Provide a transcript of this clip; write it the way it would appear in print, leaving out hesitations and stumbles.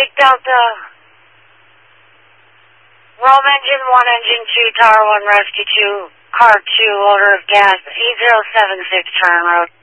Lake Delta. Rome engine 1, engine 2, Tower 1, rescue 2, car 2, odor of gas, 8076 turn road.